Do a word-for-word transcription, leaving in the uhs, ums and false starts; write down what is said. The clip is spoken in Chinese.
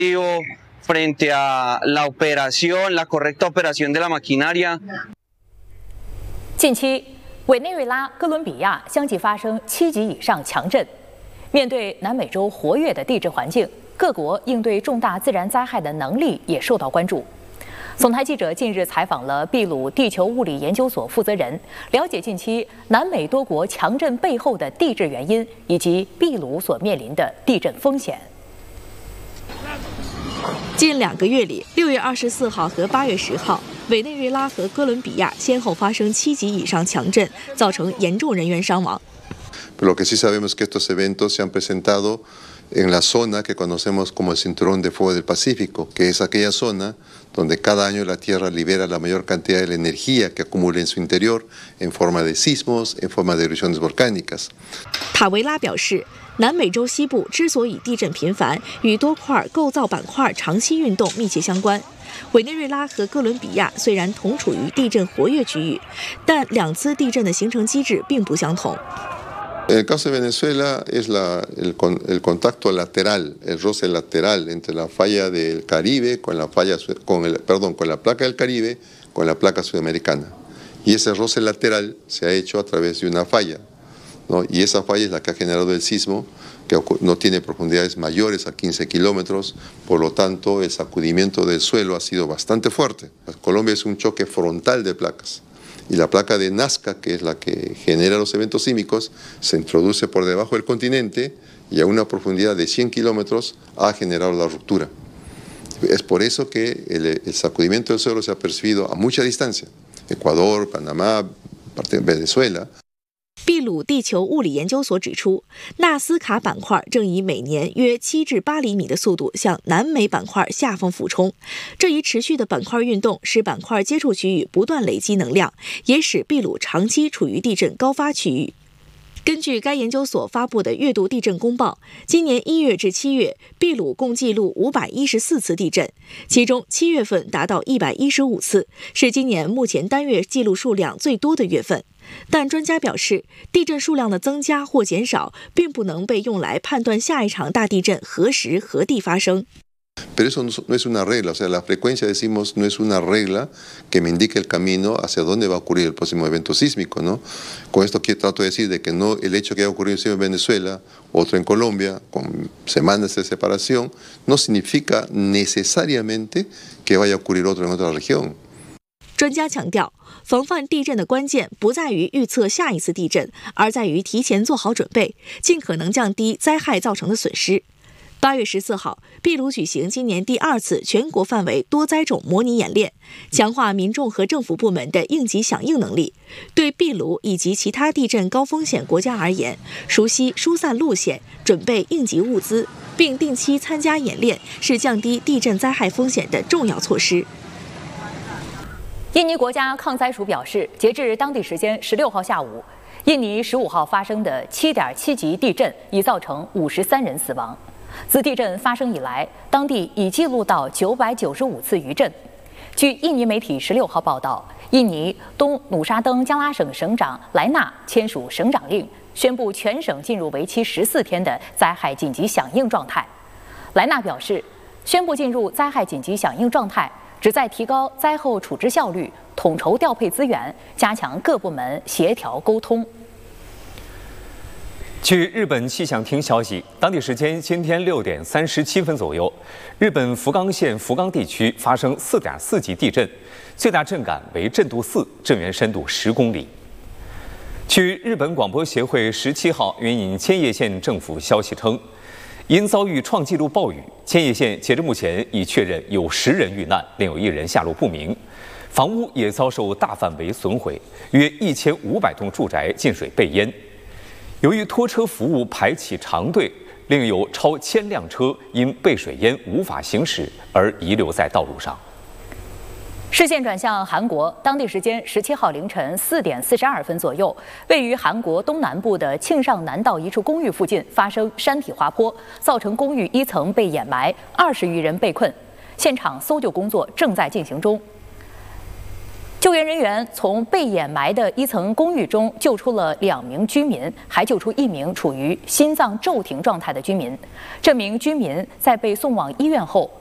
frente a la operación, la correcta operación de la maquinaria。 近期，委内瑞拉、哥伦比亚相继发生七级以上强震。面对南美洲活跃的地质环境，各国应对重大自然灾害的能力也受到关注。总台记者近日采访了秘鲁地球物理研究所负责人，了解近期南美多国强震背后的地质原因，以及秘鲁所面临的地震风险。 近两个月里，六月二十四号和八月十号，委内瑞拉和哥伦比亚先后发生七级以上强震，造成严重人员伤亡。 Lo que sí sabemos es que estos eventos se han presentado en la zona que conocemos como el Cinturón de Fuego del Pacífico, que es aquella zona donde cada año la Tierra libera la mayor cantidad de la energía que acumula en su interior en forma de sismos, en forma de erupciones volcánicas. 塔维拉表示，南美洲西部之所以地震频繁，与多块构造板块长期运动密切相关。委内瑞拉和哥伦比亚虽然同处于地震活跃区域，但两次地震的形成机制并不相同。 En el caso de Venezuela es la, el, el contacto lateral, el roce lateral entre la falla del Caribe con la falla, con el, perdón, con la placa del Caribe con la placa sudamericana. Y ese roce lateral se ha hecho a través de una falla, ¿no? Y esa falla es la que ha generado el sismo, que no tiene profundidades mayores a quince kilómetros, por lo tanto el sacudimiento del suelo ha sido bastante fuerte. Colombia es un choque frontal de placas. Y la placa de Nazca, que es la que genera los eventos sísmicos, se introduce por debajo del continente y a una profundidad de cien kilómetros ha generado la ruptura. Es por eso que el, el sacudimiento del suelo se ha percibido a mucha distancia. Ecuador, Panamá, parte de Venezuela. 秘鲁地球物理研究所指出，纳斯卡板块正以每年约七至八厘米的速度向南美板块下方俯冲。这一持续的板块运动使板块接触区域不断累积能量，也使秘鲁长期处于地震高发区域。根据该研究所发布的月度地震公报，今年一月至七月，秘鲁共记录五百一十四次地震，其中七月份达到一百一十五次，是今年目前单月记录数量最多的月份。但专家表示，地震数量的增加或减少，并不能被用来判断下一场大地震何时何地发生。 Pero eso no es una regla, o sea, la frecuencia, decimos, no es una regla que me indique el camino hacia dónde va a ocurrir el próximo evento sísmico, ¿no? Con esto quiero, trato de decir de que no el hecho que haya ocurrido en Venezuela, otro en Colombia, con semanas de separación, no significa necesariamente que vaya a ocurrir otro en otra región. 专家强调，防范地震的关键不在于预测下一次地震，而在于提前做好准备，尽可能降低灾害造成的损失。八月十四号，秘鲁举行今年第二次全国范围多灾种模拟演练，强化民众和政府部门的应急响应能力。对秘鲁以及其他地震高风险国家而言，熟悉疏散路线、准备应急物资，并定期参加演练，是降低地震灾害风险的重要措施。 印尼国家抗灾署表示，截至当地时间十六号下午，印尼十五号发生的七点七级地震已造成五十三人死亡。自地震发生以来，当地已记录到九百九十五次余震。据印尼媒体十六号报道，印尼东努沙登加拉省省长莱纳签署省长令，宣布全省进入为期十四天的灾害紧急响应状态。莱纳表示，宣布进入灾害紧急响应状态，旨在提高灾后处置效率，统筹调配资源，加强各部门协调沟通。 据日本气象厅消息，当地时间今天六点三十七分左右，日本福冈县福冈地区发生四点四级地震，最大震感为震度四，震源深度十公里。据日本广播协会十七号援引千叶县政府消息称，因遭遇创纪录暴雨，千叶县截至目前已确认有十人遇难，另有一人下落不明，房屋也遭受大范围损毁，约一千五百栋住宅进水被淹。由于拖车服务排起长队，另有超千辆车因被水淹无法行驶而遗留在道路上。 视线转向韩国，当地时间十七号凌晨四点四十二分左右，位于韩国东南部的庆尚南道一处公寓附近发生山体滑坡，造成公寓一层被掩埋，二十余人被困，现场搜救工作正在进行中。 救援人员从被掩埋的一层公寓中救出了两名居民，还救出一名处于心脏骤停状态的居民。这名居民在被送往医院后